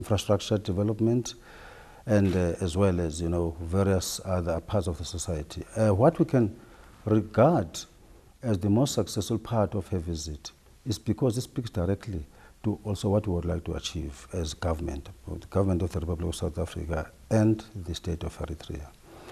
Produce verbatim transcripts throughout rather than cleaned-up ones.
infrastructure development, and uh, as well as, you know, various other parts of the society. Uh, what we can regard as the most successful part of her visit is because it speaks directly to also what we would like to achieve as government, the government of the Republic of South Africa and the state of Eritrea.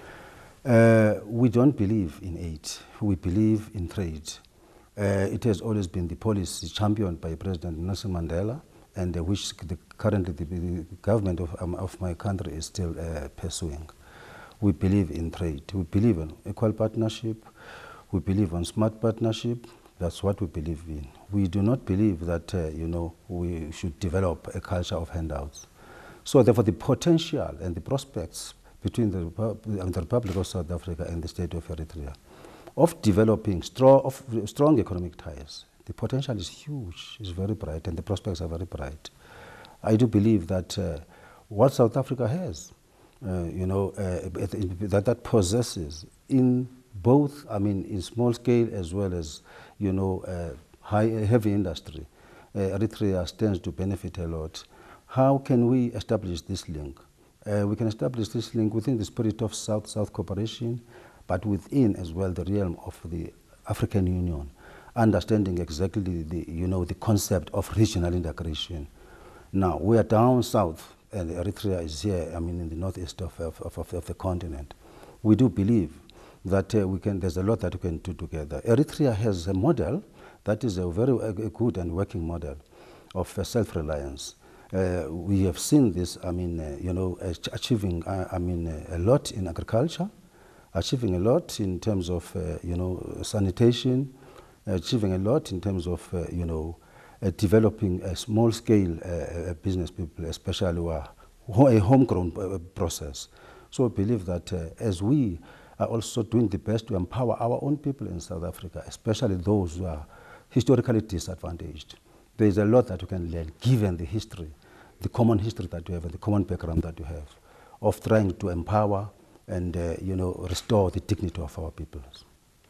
Uh, we don't believe in aid, we believe in trade. Uh, it has always been the policy championed by President Nelson Mandela, and uh, which the, currently the, the government of, um, of my country is still uh, pursuing. We believe in trade, we believe in equal partnership, we believe in smart partnership. That's what we believe in. We do not believe that, uh, you know, we should develop a culture of handouts. So therefore the potential and the prospects between the, the Republic of South Africa and the state of Eritrea of developing strong, of strong economic ties, the potential is huge, is very bright, and the prospects are very bright. I do believe that uh, what South Africa has, uh, you know, uh, that that possesses in both, I mean, in small scale as well as, you know, uh, high, heavy industry, uh, Eritrea stands to benefit a lot. How can we establish this link? Uh, we can establish this link within the spirit of South-South cooperation, but within as well the realm of the African Union, understanding exactly the, you know, the concept of regional integration. Now, we are down south, and Eritrea is here, I mean, in the northeast of, of, of, of the continent. We do believe that uh, we can, there's a lot that we can do together. Eritrea has a model that is a very a good and working model of uh, self-reliance. Uh, we have seen this, I mean, uh, you know, achieving, uh, I mean, uh, a lot in agriculture, achieving a lot in terms of, uh, you know, sanitation, achieving a lot in terms of, uh, you know, uh, developing a small-scale uh, business people, especially who are a homegrown uh, process. So I believe that uh, as we are also doing the best to empower our own people in South Africa, especially those who are historically disadvantaged, there is a lot that we can learn, given the history, the common history that you have, and the common background that you have, of trying to empower and, uh, you know, restore the dignity of our peoples.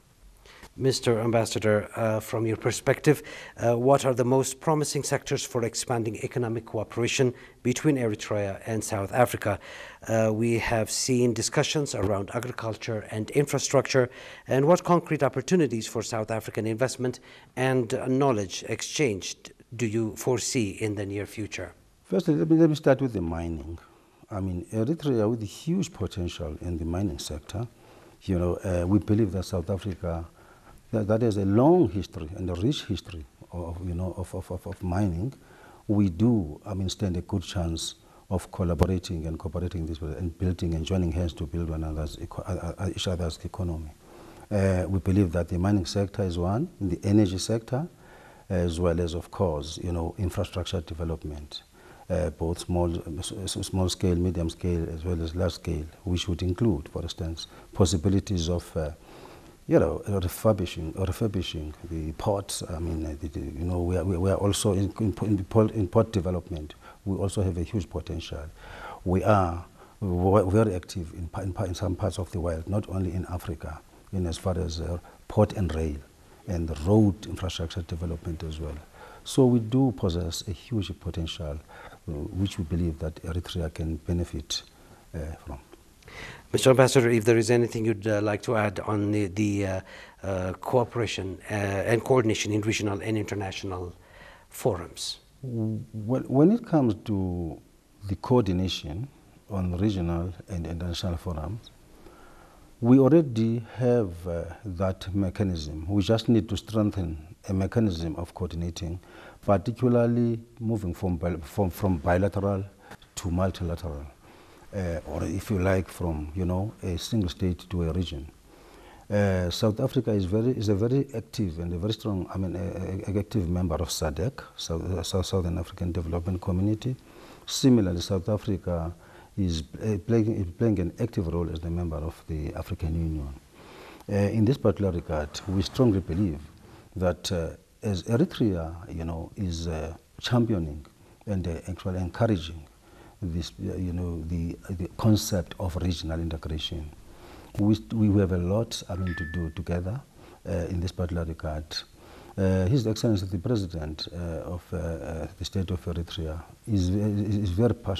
Mister Ambassador, uh, from your perspective, uh, what are the most promising sectors for expanding economic cooperation between Eritrea and South Africa? Uh, we have seen discussions around agriculture and infrastructure, and what concrete opportunities for South African investment and uh, knowledge exchange do you foresee in the near future? Firstly, let me, let me start with the mining. I mean, Eritrea with huge potential in the mining sector. You know, uh, we believe that South Africa, that, that is a long history and a rich history of, you know, of, of, of, of mining. We do, I mean, stand a good chance of collaborating and cooperating this way and building and joining hands to build one another's, each other's economy. Uh, we believe that the mining sector is one, the energy sector, as well as, of course, you know, infrastructure development. Uh, both small, small scale, medium scale, as well as large scale, which would include, for instance, possibilities of, uh, you know, refurbishing or refurbishing the ports. I mean, uh, the, the, you know, we are, we are also in, in, in port development. We also have a huge potential. We are very active in, in, in some parts of the world, not only in Africa, in as far as uh, port and rail and road infrastructure development as well. So we do possess a huge potential, uh, which we believe that Eritrea can benefit uh, from. Mister Ambassador, if there is anything you'd uh, like to add on the, the uh, uh, cooperation uh, and coordination in regional and international forums? Well, when it comes to the coordination on regional and international forums, we already have uh, that mechanism. We just need to strengthen a mechanism of coordinating, particularly moving from, from, from bilateral to multilateral, uh, or if you like, from, you know, a single state to a region. Uh, South Africa is very is a very active and a very strong, I mean, a, a, a active member of SADC, South, South Southern African Development Community. Similarly, South Africa is uh, playing, playing an active role as a member of the African Union. Uh, in this particular regard, we strongly believe that uh, as Eritrea, you know, is uh, championing and uh, actually encouraging this, uh, you know, the, the concept of regional integration, we, we have a lot, I mean, to do together uh, in this particular regard. Uh, His Excellency the President uh, of uh, uh, the State of Eritrea is, is very passionate